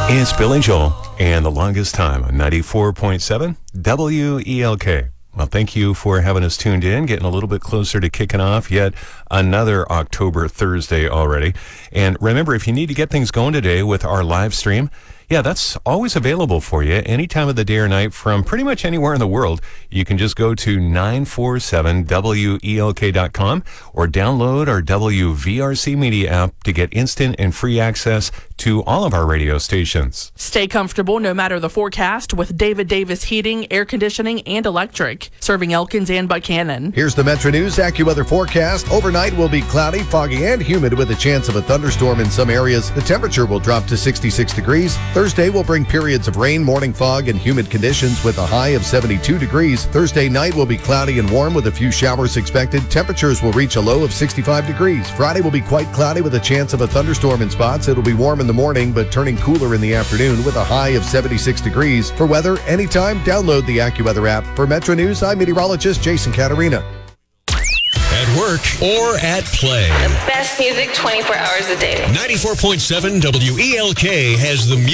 It's Billy Joel and The Longest Time on 94.7 WELK. Well, thank you for having us tuned in, getting a little bit closer to kicking off yet another October Thursday already. And remember, if you need to get things going today with our live stream, that's always available for you any time of the day or night from pretty much anywhere in the world. You can just go to 947welk.com or download our WVRC Media app to get instant and free access to all of our radio stations. Stay comfortable no matter the forecast with David Davis Heating, Air Conditioning, and Electric, serving Elkins and Buchanan. Here's the Metro News AccuWeather forecast. Overnight will be cloudy, foggy, and humid with a chance of a thunderstorm in some areas. The temperature will drop to 66 degrees. Thursday will bring periods of rain, morning fog, and humid conditions with a high of 72 degrees. Thursday night will be cloudy and warm with a few showers expected. Temperatures will reach a low of 65 degrees. Friday will be quite cloudy with a chance of a thunderstorm in spots. It'll be warm in the morning, but turning cooler in the afternoon with a high of 76 degrees. For weather anytime, download the AccuWeather app. For Metro News, I'm meteorologist Jason Caterina. At work or at play. The best music 24 hours a day. 94.7 WELK has the music.